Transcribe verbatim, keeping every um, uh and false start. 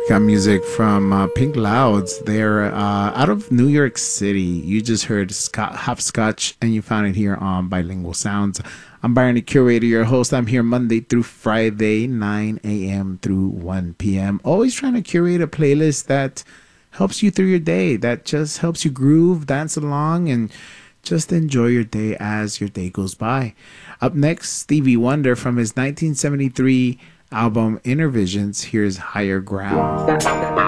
Got music from uh, Pink Louds. They're uh, out of New York City. You just heard Scott Hopscotch, and you found it here on Bilingual Sounds. I'm Byron, the curator, your host. I'm here Monday through Friday, nine a.m. through one p.m. Always trying to curate a playlist that helps you through your day, that just helps you groove, dance along, and just enjoy your day as your day goes by. Up next, Stevie Wonder from his nineteen seventy-three album Inner Visions. Here's Higher Ground.